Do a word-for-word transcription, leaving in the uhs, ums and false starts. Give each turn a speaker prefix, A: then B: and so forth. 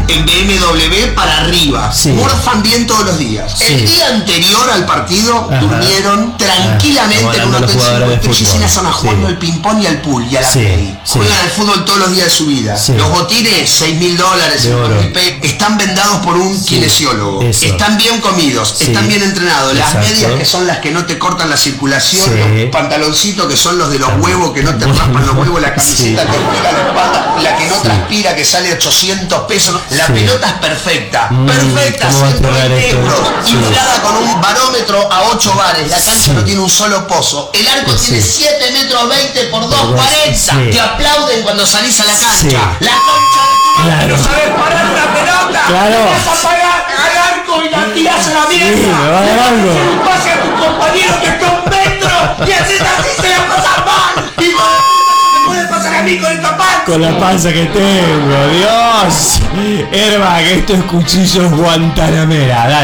A: en B M W para arriba,
B: sí.
A: morfan bien todos los días.
B: Sí.
A: El día anterior al partido,
B: Ajá.
A: durmieron tranquilamente
B: Ajá.
A: en un hotel cinco estrellas en la zona,
B: Sí.
A: jugando al ping-pong y al pool y a la
B: Sí.
A: play.
B: Sí.
A: Juegan al fútbol todos los días de su vida.
B: Sí.
A: Los botines, seis mil dólares,
B: De oro.
A: están vendados por un
B: Sí.
A: kinesiólogo.
B: Eso.
A: Están bien comidos,
B: Sí.
A: están bien entrenados. Las
B: Exacto.
A: medias que son las que no te cortan la circulación,
B: Sí.
A: los pantaloncitos que son los de los
B: También.
A: huevos que no te raspan los huevos, la camiseta
B: Sí.
A: que pega la espalda, la que no
B: Sí.
A: transpira, que sale ochocientos pesos. La
B: Sí.
A: pelota es perfecta,
B: Mm,
A: perfecta,
B: ¿cómo va a
A: ciento
B: entregar
A: veinte
B: esto?
A: euros,
B: Sí.
A: inflada con un barómetro a ocho bares. La cancha
B: Sí.
A: no tiene un solo pozo. El arco
B: Sí.
A: tiene siete metros veinte por dos
B: Por dos,
A: cuarenta.
B: sí.
A: Te aplauden cuando salís a la cancha.
B: Sí.
A: La concha de tu madre,
B: Claro.
A: no sabes parar una pelota.
B: Claro.
A: Vas a parar al arco y la tirás a la mierda.
B: Sí, me va a dar algo.
A: Se un pase a tu compañero que está un metro y haces así, se la pasas mal. Y hijo de puta, me puede pasar a mí con esta panza.
B: Con la panza que tengo, Dios. Herba, que esto es Cuchillos Guantanamera, dale.